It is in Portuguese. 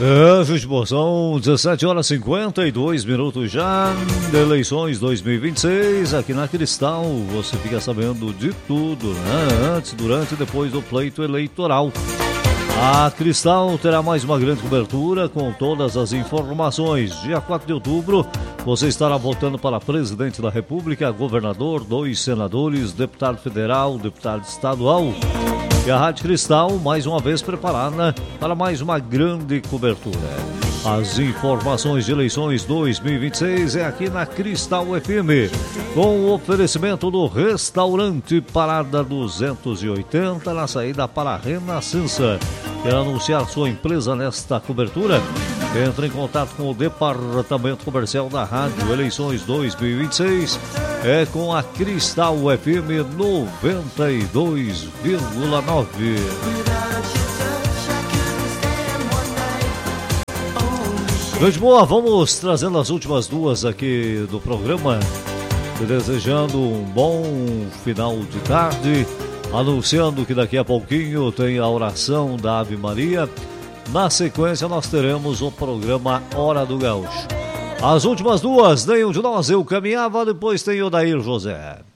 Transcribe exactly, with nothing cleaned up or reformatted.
É, gente, boa, são dezessete horas e cinquenta e dois minutos já, eleições dois mil e vinte e seis, aqui na Cristal, você fica sabendo de tudo, né? Antes, durante e depois do pleito eleitoral. A Cristal terá mais uma grande cobertura com todas as informações. Dia quatro de outubro, você estará votando para presidente da República, governador, dois senadores, deputado federal, deputado estadual. E a Rádio Cristal, mais uma vez preparada para mais uma grande cobertura. As informações de eleições dois mil e vinte e seis é aqui na Cristal F M, com o oferecimento do Restaurante Parada duzentos e oitenta, na saída para a Renascença. Quer anunciar sua empresa nesta cobertura? Entre em contato com o Departamento Comercial da Rádio. Eleições dois mil e vinte e seis é com a Cristal F M noventa e dois vírgula nove. Gente boa, vamos trazendo as últimas duas aqui do programa, desejando um bom final de tarde, anunciando que daqui a pouquinho tem a oração da Ave Maria. Na sequência nós teremos o programa Hora do Gaúcho. As últimas duas, nenhum de nós eu caminhava, depois tem o Dair José.